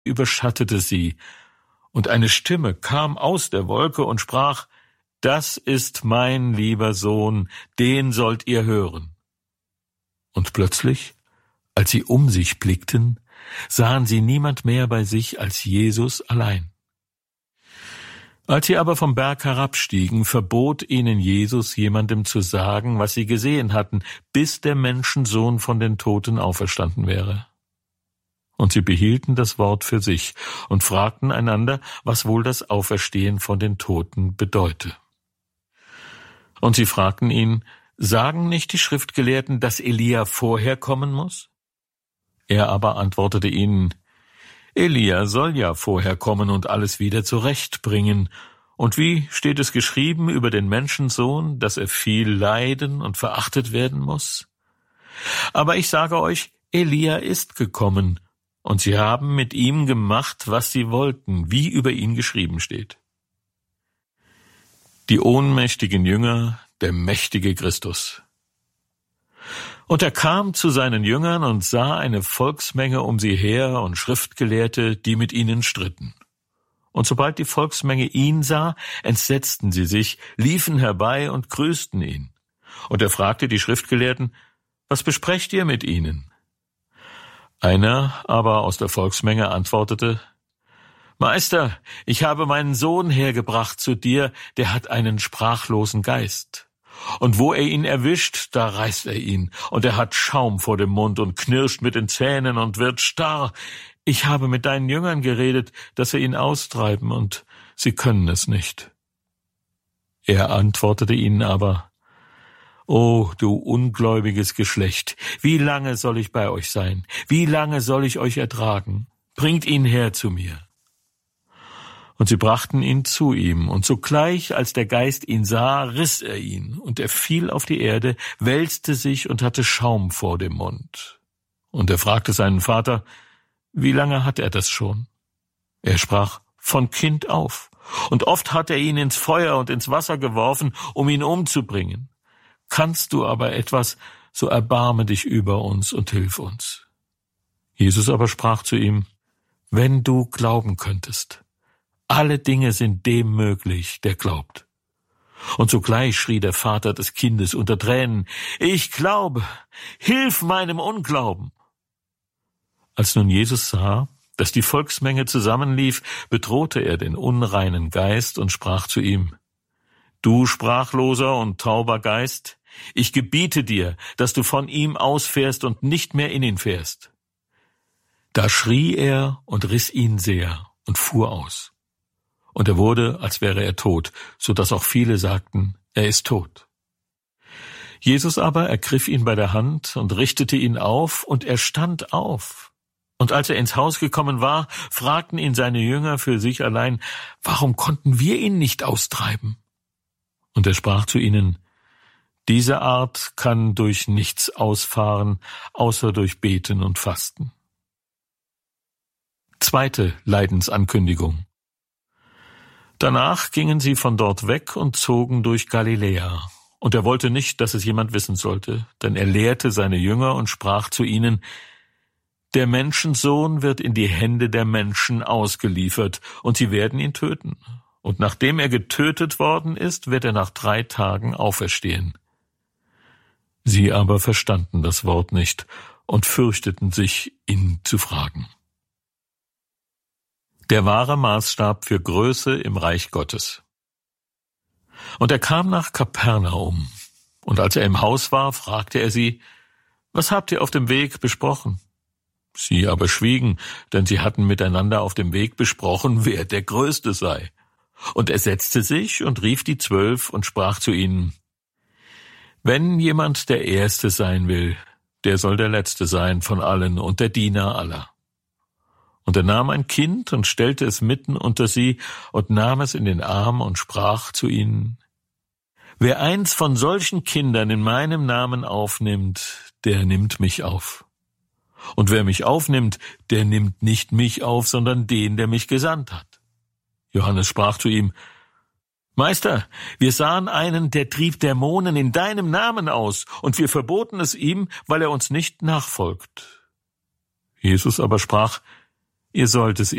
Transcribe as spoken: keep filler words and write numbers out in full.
überschattete sie, und eine Stimme kam aus der Wolke und sprach: Das ist mein lieber Sohn, den sollt ihr hören. Und plötzlich, als sie um sich blickten, sahen sie niemand mehr bei sich als Jesus allein. Als sie aber vom Berg herabstiegen, verbot ihnen Jesus, jemandem zu sagen, was sie gesehen hatten, bis der Menschensohn von den Toten auferstanden wäre. Und sie behielten das Wort für sich und fragten einander, was wohl das Auferstehen von den Toten bedeute. Und sie fragten ihn: Sagen nicht die Schriftgelehrten, dass Elia vorher kommen muss? Er aber antwortete ihnen: Elia soll ja vorher kommen und alles wieder zurechtbringen. Und wie steht es geschrieben über den Menschensohn, dass er viel leiden und verachtet werden muss? Aber ich sage euch, Elia ist gekommen, und sie haben mit ihm gemacht, was sie wollten, wie über ihn geschrieben steht. Die ohnmächtigen Jünger, der mächtige Christus. Und er kam zu seinen Jüngern und sah eine Volksmenge um sie her und Schriftgelehrte, die mit ihnen stritten. Und sobald die Volksmenge ihn sah, entsetzten sie sich, liefen herbei und grüßten ihn. Und er fragte die Schriftgelehrten: Was besprecht ihr mit ihnen? Einer aber aus der Volksmenge antwortete: Meister, ich habe meinen Sohn hergebracht zu dir, der hat einen sprachlosen Geist. Und wo er ihn erwischt, da reißt er ihn, und er hat Schaum vor dem Mund und knirscht mit den Zähnen und wird starr. Ich habe mit deinen Jüngern geredet, dass wir ihn austreiben, und sie können es nicht. Er antwortete ihnen aber: O du ungläubiges Geschlecht, wie lange soll ich bei euch sein? Wie lange soll ich euch ertragen? Bringt ihn her zu mir. Und sie brachten ihn zu ihm, und sogleich, als der Geist ihn sah, riss er ihn, und er fiel auf die Erde, wälzte sich und hatte Schaum vor dem Mund. Und er fragte seinen Vater: Wie lange hat er das schon? Er sprach: Von Kind auf. Und oft hat er ihn ins Feuer und ins Wasser geworfen, um ihn umzubringen. Kannst du aber etwas, so erbarme dich über uns und hilf uns. Jesus aber sprach zu ihm: Wenn du glauben könntest. Alle Dinge sind dem möglich, der glaubt. Und sogleich schrie der Vater des Kindes unter Tränen: Ich glaube, hilf meinem Unglauben. Als nun Jesus sah, dass die Volksmenge zusammenlief, bedrohte er den unreinen Geist und sprach zu ihm: Du sprachloser und tauber Geist, ich gebiete dir, dass du von ihm ausfährst und nicht mehr in ihn fährst. Da schrie er und riss ihn sehr und fuhr aus. Und er wurde, als wäre er tot, so dass auch viele sagten: Er ist tot. Jesus aber ergriff ihn bei der Hand und richtete ihn auf, und er stand auf. Und als er ins Haus gekommen war, fragten ihn seine Jünger für sich allein: Warum konnten wir ihn nicht austreiben? Und er sprach zu ihnen: Diese Art kann durch nichts ausfahren, außer durch Beten und Fasten. Zweite Leidensankündigung. Danach gingen sie von dort weg und zogen durch Galiläa. Und er wollte nicht, dass es jemand wissen sollte, denn er lehrte seine Jünger und sprach zu ihnen: Der Menschensohn wird in die Hände der Menschen ausgeliefert, und sie werden ihn töten. Und nachdem er getötet worden ist, wird er nach drei Tagen auferstehen. Sie aber verstanden das Wort nicht und fürchteten sich, ihn zu fragen. Der wahre Maßstab für Größe im Reich Gottes. Und er kam nach Kapernaum, und als er im Haus war, fragte er sie: Was habt ihr auf dem Weg besprochen? Sie aber schwiegen, denn sie hatten miteinander auf dem Weg besprochen, wer der Größte sei. Und er setzte sich und rief die Zwölf und sprach zu ihnen: Wenn jemand der Erste sein will, der soll der Letzte sein von allen und der Diener aller. Und er nahm ein Kind und stellte es mitten unter sie und nahm es in den Arm und sprach zu ihnen: Wer eins von solchen Kindern in meinem Namen aufnimmt, der nimmt mich auf. Und wer mich aufnimmt, der nimmt nicht mich auf, sondern den, der mich gesandt hat. Johannes sprach zu ihm: Meister, wir sahen einen, der trieb Dämonen in deinem Namen aus, und wir verboten es ihm, weil er uns nicht nachfolgt. Jesus aber sprach: Ihr sollt es